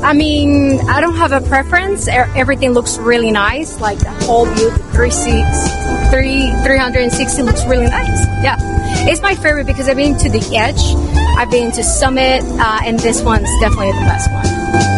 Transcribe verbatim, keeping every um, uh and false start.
I mean, I don't have a preference. Everything looks really nice. Like the whole view, the three sixty looks really nice. Yeah. It's my favorite because I've been to the Edge, I've been to Summit, uh, and this one's definitely the best one.